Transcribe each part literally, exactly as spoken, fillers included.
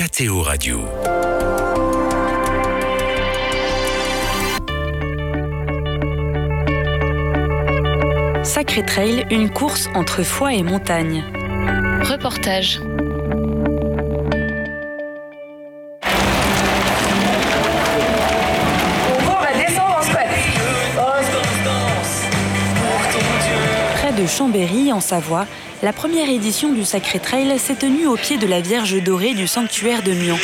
K T O Radio. Sacré Trail, une course entre foi et montagne. Reportage. Près de Chambéry, en Savoie, la première édition du Sacré Trail s'est tenue au pied de la Vierge dorée du sanctuaire de Mian.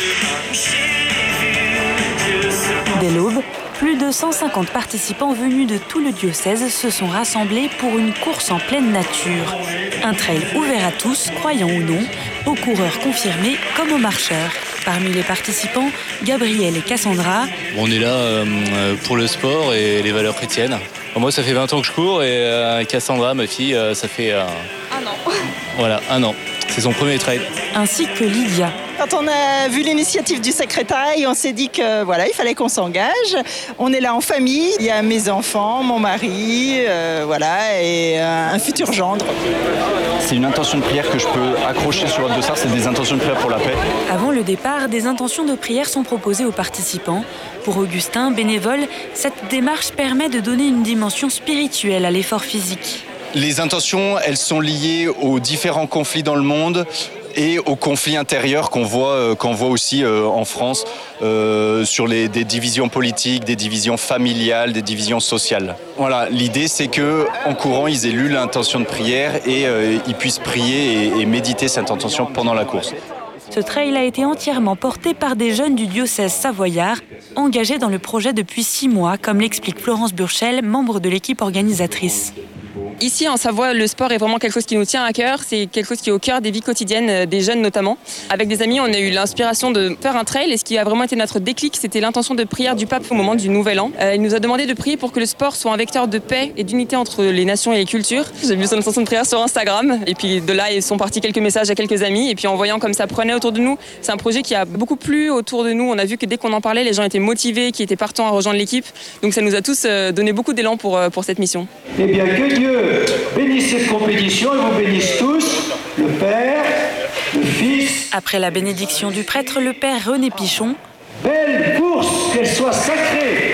Dès l'aube, plus de cent cinquante participants venus de tout le diocèse se sont rassemblés pour une course en pleine nature. Un trail ouvert à tous, croyants ou non, aux coureurs confirmés comme aux marcheurs. Parmi les participants, Gabriel et Cassandra. On est là euh, pour le sport et les valeurs chrétiennes. Moi, ça fait vingt ans que je cours et euh, Cassandra, ma fille, euh, ça fait euh, un an. Voilà, un an. C'est son premier trail. Ainsi que Lydia. Quand on a vu l'initiative du Sacré Trail, on s'est dit que voilà, il fallait qu'on s'engage. On est là en famille. Il y a mes enfants, mon mari, euh, voilà, et euh, un futur gendre. C'est une intention de prière que je peux accrocher sur votre dossard. C'est des intentions de prière pour la paix. Avant le départ, des intentions de prière sont proposées aux participants. Pour Augustin, bénévole, cette démarche permet de donner une dimension spirituelle à l'effort physique. Les intentions, elles sont liées aux différents conflits dans le monde et aux conflits intérieurs qu'on voit, qu'on voit aussi euh, en France euh, sur les, des divisions politiques, des divisions familiales, des divisions sociales. Voilà, l'idée c'est qu'en courant, ils aient lu l'intention de prière et euh, ils puissent prier et, et méditer cette intention pendant la course. Ce trail a été entièrement porté par des jeunes du diocèse savoyard, engagés dans le projet depuis six mois, comme l'explique Florence Burchel, membre de l'équipe organisatrice. Ici en Savoie, le sport est vraiment quelque chose qui nous tient à cœur. C'est quelque chose qui est au cœur des vies quotidiennes des jeunes notamment. Avec des amis, on a eu l'inspiration de faire un trail et ce qui a vraiment été notre déclic, c'était l'intention de prière du pape au moment du Nouvel An. Euh, il nous a demandé de prier pour que le sport soit un vecteur de paix et d'unité entre les nations et les cultures. J'ai vu son intention de prière sur Instagram et puis de là, ils sont partis quelques messages à quelques amis et puis en voyant comme ça prenait autour de nous, c'est un projet qui a beaucoup plu autour de nous. On a vu que dès qu'on en parlait, les gens étaient motivés, qui étaient partants à rejoindre l'équipe. Donc ça nous a tous donné beaucoup d'élan pour, pour cette mission. Eh bien, que Dieu bénisse cette compétition et vous bénisse tous, le Père, le Fils. Après la bénédiction du prêtre, le père René Pichon. Belle course, qu'elle soit sacrée.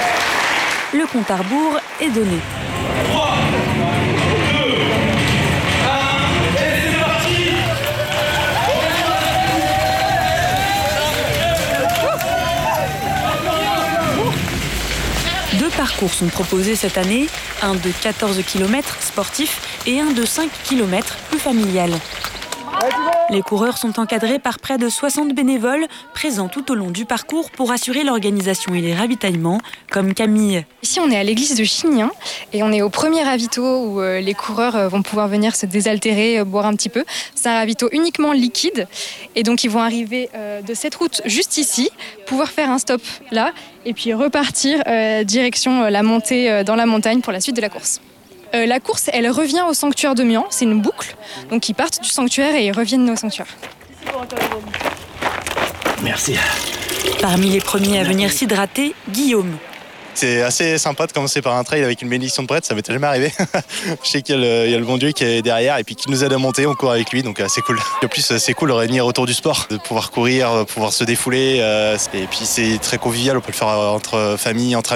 Le compte à rebours est donné. trois, deux, un, et c'est parti. Deux parcours sont proposés cette année, un de quatorze kilomètres sportif et un de cinq kilomètres plus familial. Les coureurs sont encadrés par près de soixante bénévoles présents tout au long du parcours pour assurer l'organisation et les ravitaillements, comme Camille. Ici, on est à l'église de Chignin et on est au premier ravito où euh, les coureurs euh, vont pouvoir venir se désaltérer, euh, boire un petit peu. C'est un ravito uniquement liquide et donc ils vont arriver euh, de cette route juste ici, pouvoir faire un stop là et puis repartir euh, direction euh, la montée euh, dans la montagne pour la suite de la course. Euh, la course, elle revient au sanctuaire de Mian, c'est une boucle. Donc ils partent du sanctuaire et ils reviennent au sanctuaire. Merci. Parmi les premiers à venir s'hydrater, Guillaume. C'est assez sympa de commencer par un trail avec une bénédiction de prêtre, ça m'était jamais arrivé. Je sais qu'il y a, le, il y a le bon Dieu qui est derrière et puis qui nous aide à monter, on court avec lui, donc euh, c'est cool. En plus, c'est cool de revenir autour du sport, de pouvoir courir, de pouvoir se défouler. Euh, et puis c'est très convivial, on peut le faire entre famille, entre amis.